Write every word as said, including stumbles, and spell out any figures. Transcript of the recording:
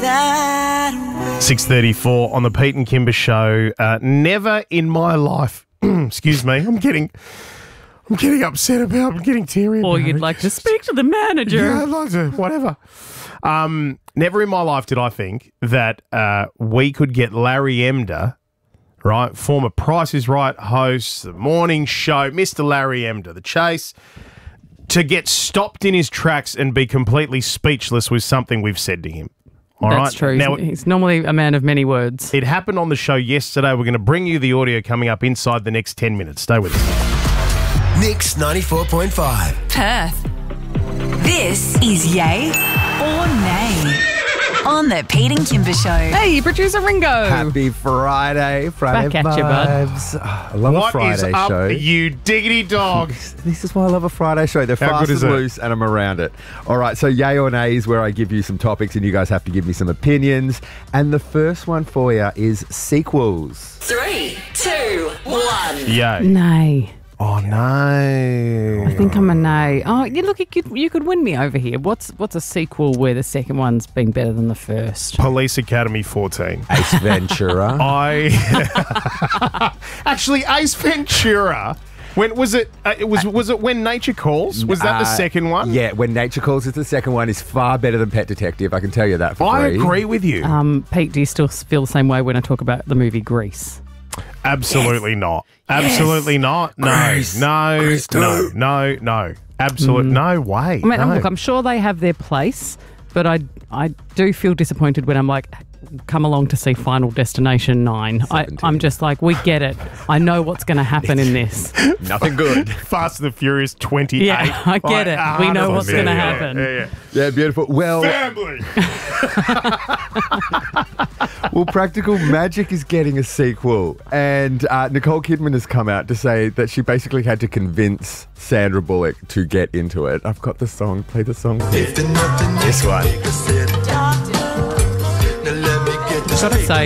that way. six thirty-four on the Pete and Kimber Show. Uh, never in my life, excuse me, I'm getting... I'm getting upset about I'm getting teary about Or you'd it. like to speak to the manager. Yeah, I'd like to, whatever. Um, never in my life did I think that uh, we could get Larry Emder, right, former Price is Right host, the morning show, Mister Larry Emder, The Chase, to get stopped in his tracks and be completely speechless with something we've said to him. All That's right? true. Now, he's, he's normally a man of many words. it happened on the show yesterday. We're going to bring you the audio coming up inside the next ten minutes. Stay with us. Mix ninety-four point five. Perth. This is Yay or Nay on the Pete and Kimber Show. Hey, producer Ringo. Happy Friday, Friday Back at you, bud. vibes. Oh, I love What a Friday is up, show. you diggity dog? This is why I love a Friday show. They're How fast good is and it? loose, and I'm around it. All right, so yay or nay is where I give you some topics, and you guys have to give me some opinions. And the first one for you is sequels. Three, two, one. Yeah. Nay. Oh, no. I think I'm a nay. Oh, you look, you could, you could win me over here. What's what's a sequel where the second one's been better than the first? Police Academy fourteen. Ace Ventura. I actually Ace Ventura. When was it? Uh, it was was it When Nature Calls? Was that the Uh, second one? Yeah, When Nature Calls is the second one. Is far better than Pet Detective. I can tell you that for I free. agree with you. Um, Pete, do you still feel the same way when I talk about the movie Grease? Absolutely not. Absolutely not. No. Grace. No. Grace No. too. No. No. Absolute. No way. I mean, no. look, I'm sure they have their place, but I I do feel disappointed when I'm like, come along to see Final Destination nine. I, seventeen. I'm just like, we get it. I know what's going to happen in this. Nothing good. Fast and the Furious twenty-eight. Yeah, I get it. We know what's yeah, gonna yeah, happen. Yeah, yeah. Yeah, beautiful. Well, Family. well, Practical Magic is getting a sequel, and uh, Nicole Kidman has come out to say that she basically had to convince Sandra Bullock to get into it. I've got the song. Play the song. If there's nothing This one. you can say, now let me get this I've got to say,